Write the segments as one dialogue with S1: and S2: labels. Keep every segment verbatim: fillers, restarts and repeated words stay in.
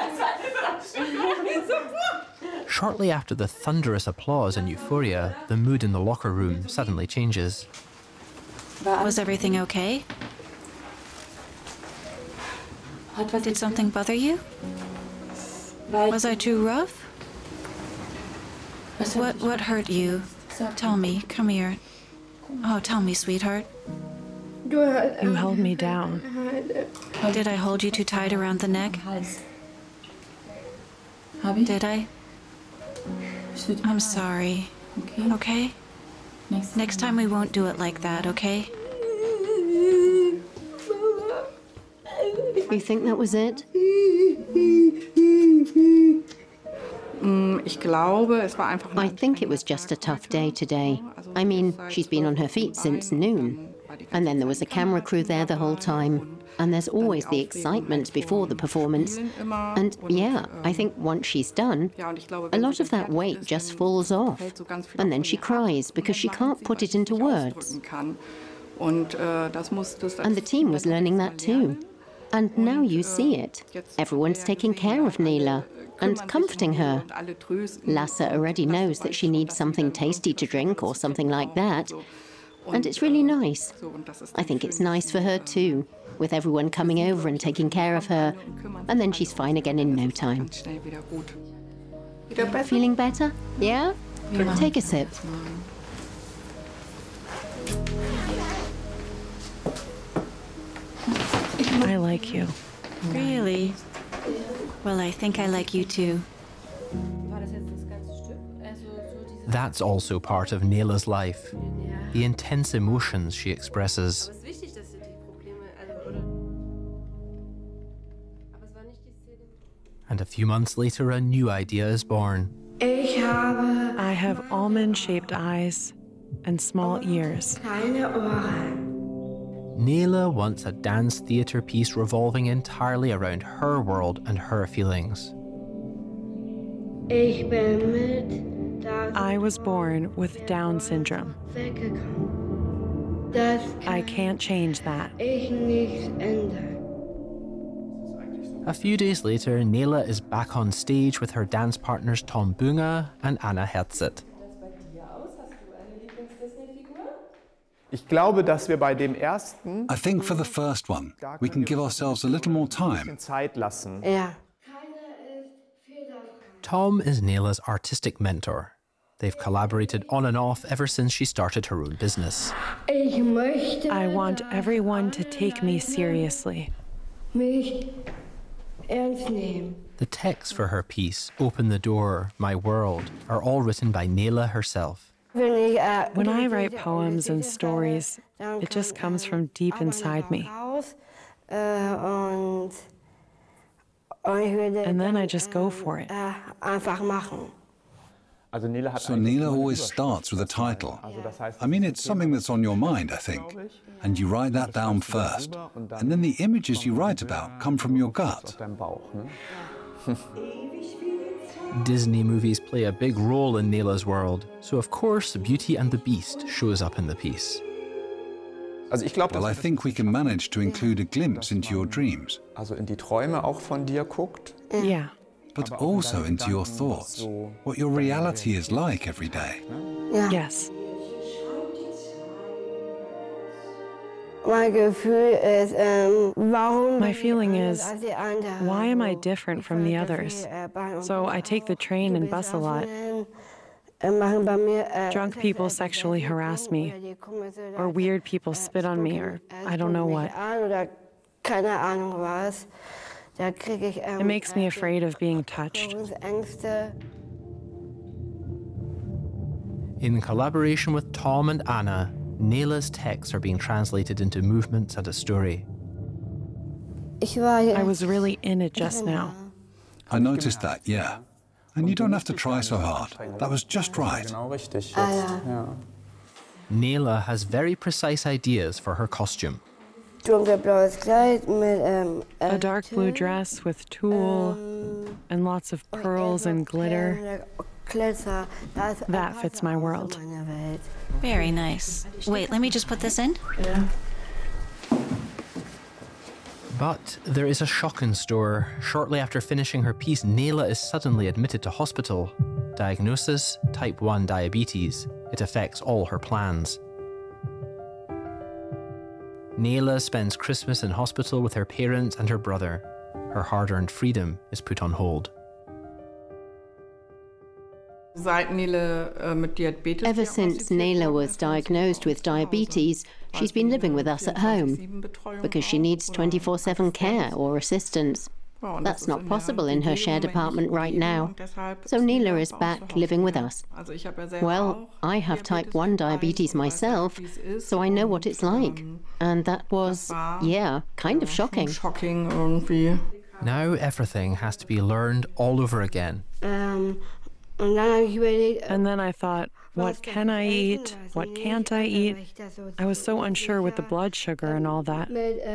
S1: Shortly after the thunderous applause and euphoria, the mood in the locker room suddenly changes.
S2: Was everything okay? Did something bother you? Was I too rough? What, what hurt you? Tell me, come here. Oh, tell me, sweetheart.
S3: You held me down.
S2: Did I hold you too tight around the neck? Did I? I'm sorry. Okay? Next time we won't do it like that, okay?
S4: You think that was it? I think it was just a tough day today. I mean, she's been on her feet since noon. And then there was a camera crew there the whole time. And there's always the excitement before the performance. And yeah, I think once she's done, a lot of that weight just falls off. And then she cries because she can't put it into words. And the team was learning that too. And now you see it. Everyone's taking care of Nele and comforting her. Lasse already knows that she needs something tasty to drink or something like that. And it's really nice. I think it's nice for her too, with everyone coming over and taking care of her. And then she's fine again in no time. Feeling better? Yeah? Take a sip.
S3: I like you.
S2: Really? Well, I think I like you too.
S1: That's also part of Nele's life. The intense emotions she expresses. And a few months later, a new idea is born.
S3: I have almond-shaped eyes and small ears.
S1: Nele wants a dance theatre piece revolving entirely around her world and her feelings.
S3: I was born with Down syndrome. I can't change that.
S1: A few days later, Nele is back on stage with her dance partners Tom Bunga and Anna Herzit.
S5: I think for the first one, we can give ourselves a little more time.
S1: Tom is Nele's artistic mentor. They've collaborated on and off ever since she started her own business.
S3: I want everyone to take me seriously.
S1: The texts for her piece, Open the Door, My World, are all written by Nele herself.
S3: When I write poems and stories, it just comes from deep inside me. And then I just go for it.
S5: So Nele always starts with a title. I mean, it's something that's on your mind, I think. And you write that down first. And then the images you write about come from your gut.
S1: Disney movies play a big role in Nele's world, so of course Beauty and the Beast shows up in the piece.
S5: Well, I think we can manage to include a glimpse into your dreams.
S3: Yeah.
S5: But also into your thoughts, what your reality is like every day.
S3: Yes.
S4: My
S3: feeling is, why am I different from the others? So I take the train and bus a lot. Drunk people sexually harass me, or weird people spit on me, or I don't know what. It makes me afraid of being touched.
S1: In collaboration with Tom and Anna, Nele's texts are being translated into movements and a story.
S3: I was really in it just now.
S5: I noticed that, yeah. And you don't have to try so hard. That was just right.
S1: Nele has very precise ideas for her costume.
S3: A dark blue dress with tulle and lots of pearls and glitter. That fits my world.
S2: Very nice. Wait, let me just put this in.
S1: But there is a shock in store. Shortly after finishing her piece, Nayla is suddenly admitted to hospital. Diagnosis, type one diabetes. It affects all her plans. Nayla spends Christmas in hospital with her parents and her brother. Her hard-earned freedom is put on hold.
S4: Ever since Nayla was diagnosed with diabetes, she's been living with us at home because she needs twenty-four seven care or assistance. That's not possible in her shared apartment right now. So Nayla is back living with us. Well, I have type one diabetes myself, so I know what it's like. And that was, yeah, kind of shocking.
S1: Now everything has to be learned all over again.
S3: And then I thought, what can I eat? What can't I eat? I was so unsure with the blood sugar and all that.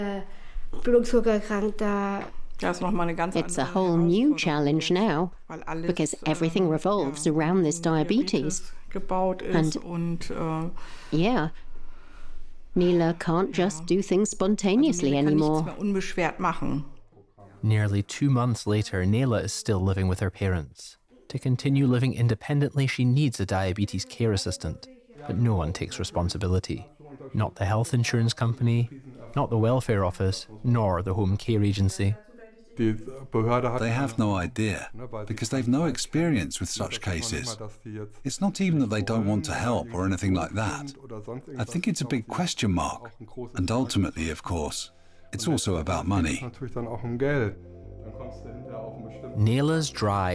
S4: It's a whole new challenge now, because everything revolves around this diabetes. And, yeah, Nayla can't just do things spontaneously anymore.
S1: Nearly two months later, Nayla is still living with her parents. To continue living independently, she needs a diabetes care assistant, but no one takes responsibility. Not the health insurance company, not the welfare office, nor the home care agency.
S5: They have no idea, because they've no experience with such cases. It's not even that they don't want to help or anything like that. I think it's a big question mark. And ultimately, of course, it's also about money.
S1: Nayla's drive